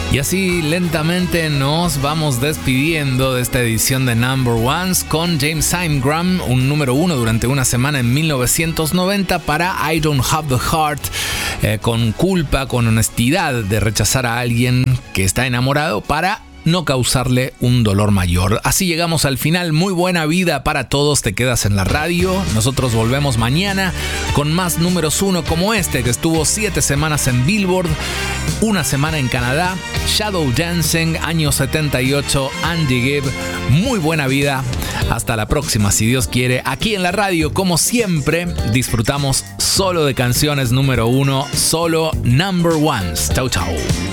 Y así lentamente nos vamos despidiendo de esta edición de Number Ones con James Ingram, un número 1 durante una semana en 1990 para I Don't Have the Heart, con culpa, con honestidad de rechazar a alguien que está enamorado para no causarle un dolor mayor. Así llegamos al final. Muy buena vida para todos. Te quedas en la radio. Nosotros volvemos mañana con más números 1 como este, que estuvo 7 semanas en Billboard, una semana en Canadá. Shadow Dancing, año 78, Andy Gibb. Muy buena vida. Hasta la próxima, si Dios quiere. Aquí en la radio, como siempre, disfrutamos solo de canciones número 1, solo Number Ones. Chau, chau.